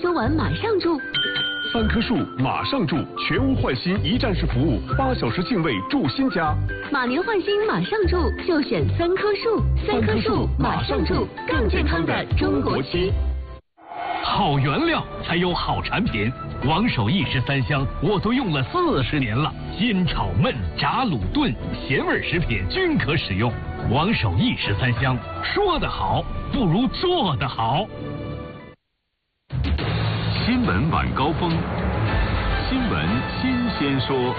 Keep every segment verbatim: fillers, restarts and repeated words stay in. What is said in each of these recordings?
修完马上住。 三棵树马上住，全屋换新一站式服务，八小时净位住新家。 马年换新马上住，就选三棵树。三棵树马上住，更健康的中国漆。 好原料才有好产品，王守义十三香我都用了四十年了，煎炒焖炸卤炖咸味食品均可使用。王守义十三香，说得好不如做得好。 新闻晚高峰，新闻新鲜说。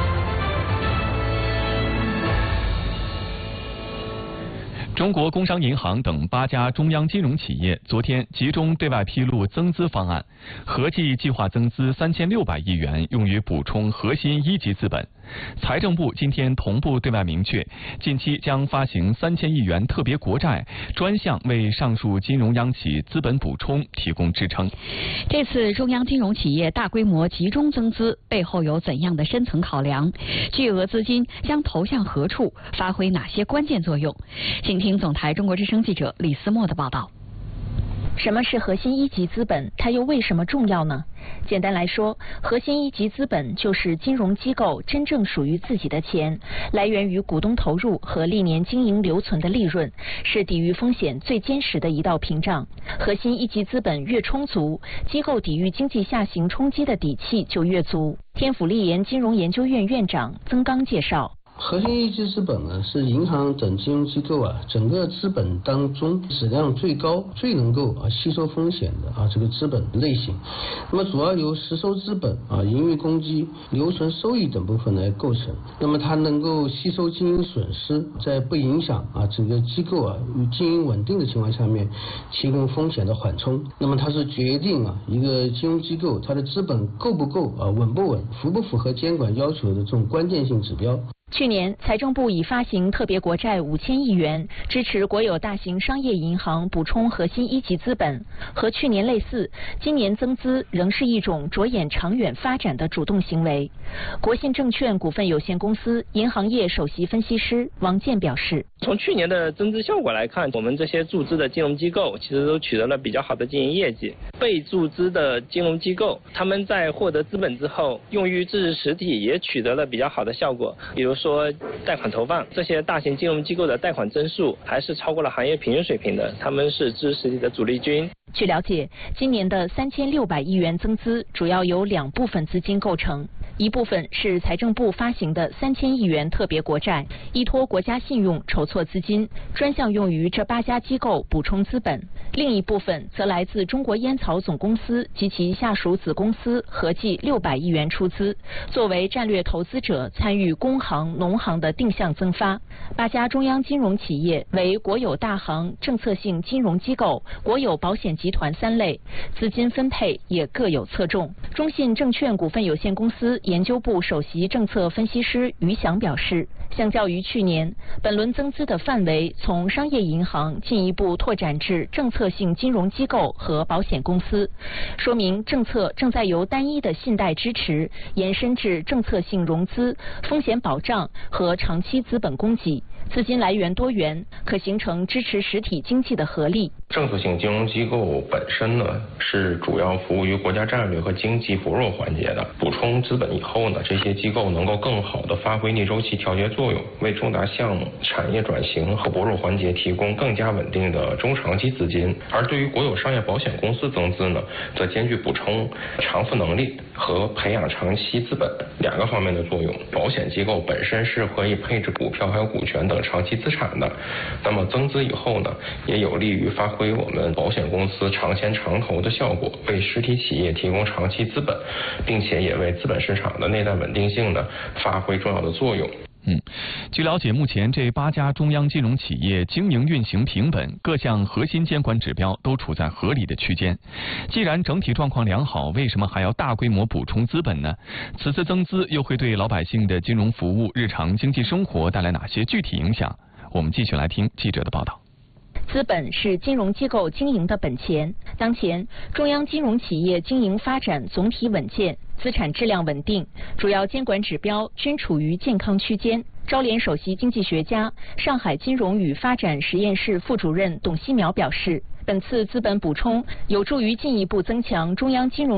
中国工商银行等八家中央金融企业昨天集中对外披露增资方案，合计计划增资三千六百亿元，用于补充核心一级资本。财政部今天同步对外明确，近期将发行三千亿元特别国债，专项为上述金融央企资本补充提供支撑。 这次中央金融企业大规模集中增资背后有怎样的深层考量？巨额资金将投向何处，发挥哪些关键作用？请听总台中国之声记者李思墨的报道。 什么是核心一级资本？它又为什么重要呢？简单来说，核心一级资本就是金融机构真正属于自己的钱，来源于股东投入和历年经营留存的利润，是抵御风险最坚实的一道屏障。核心一级资本越充足，机构抵御经济下行冲击的底气就越足。天府立研金融研究院院长曾刚介绍。 核心一级资本呢，是银行等金融机构啊，整个资本当中质量最高、最能够啊吸收风险的啊这个资本类型。那么主要由实收资本啊、盈余公积、留存收益等部分来构成。那么它能够吸收经营损失，在不影响啊整个机构啊与经营稳定的情况下面，提供风险的缓冲。那么它是决定啊一个金融机构它的资本够不够啊、稳不稳、符不符合监管要求的这种关键性指标。 去年，财政部已发行特别国债五千亿元，支持国有大型商业银行补充核心一级资本。和去年类似，今年增资仍是一种着眼长远发展的主动行为。国信证券股份有限公司银行业首席分析师王健表示， 从去年的增资效果来看，我们这些注资的金融机构其实都取得了比较好的经营业绩。被注资的金融机构，他们在获得资本之后，用于支持实体也取得了比较好的效果，比如说贷款投放，这些大型金融机构的贷款增速还是超过了行业平均水平的，他们是支持实体的主力军。 据了解，今年的三千六百亿元增资主要由两部分资金构成，一部分是财政部发行的三千亿元特别国债，依托国家信用筹措资金，专项用于这八家机构补充资本；另一部分则来自中国烟草总公司及其下属子公司，合计六百亿元出资，作为战略投资者参与工行、农行的定向增发。八家中央金融企业为国有大行、政策性金融机构、国有保险集团三类，资金分配也各有侧重。中信证券股份有限公司研究部首席政策分析师于翔表示，相较于去年，本轮增资的范围从商业银行进一步拓展至政策性金融机构和保险公司，说明政策正在由单一的信贷支持延伸至政策性融资、风险保障和长期资本供给，资金来源多元，可形成支持实体经济的合力。 政策性金融机构本身呢，是主要服务于国家战略和经济薄弱环节的。补充资本以后呢，这些机构能够更好地发挥逆周期调节作用，为重大项目、产业转型和薄弱环节提供更加稳定的中长期资金。而对于国有商业保险公司增资呢，则兼具补充偿付能力和培养长期资本两个方面的作用。保险机构本身是可以配置股票还有股权等长期资产的，那么增资以后呢，也有利于发挥我们保险公司长钱长投的效果，为实体企业提供长期资本，并且也为资本市场的内在稳定性呢发挥重要的作用。 嗯，据了解，目前这八家中央金融企业经营运行平稳，各项核心监管指标都处在合理的区间。既然整体状况良好，为什么还要大规模补充资本呢？此次增资又会对老百姓的金融服务、日常经济生活带来哪些具体影响？我们继续来听记者的报道。 资本是金融机构经营的本钱。当前，中央金融企业经营发展总体稳健，资产质量稳定，主要监管指标均处于健康区间。招联首席经济学家、上海金融与发展实验室副主任董希苗表示，本次资本补充有助于进一步增强中央金融